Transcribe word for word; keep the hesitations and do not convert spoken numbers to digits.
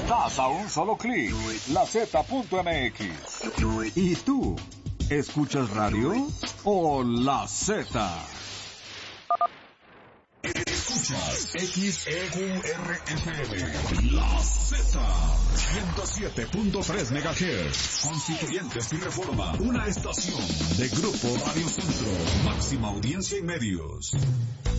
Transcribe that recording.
Estás a un solo clic. La Z punto M X. ¿Y tú? ¿Escuchas radio o La Z? Escuchas X E U R F M, La Z, ciento siete punto tres megahertz, Constituyentes y Reforma, una estación de Grupo Radio Centro, máxima audiencia en medios.